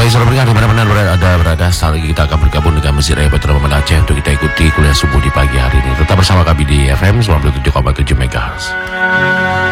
Baik, saudara pendengar dimana-mana berada, saat lagi kita akan bergabung dengan Masjid Raya Batu Rahman Aceh untuk kita ikuti kuliah subuh di pagi hari ini. Tetap bersama kami di FM 97,7 MHz.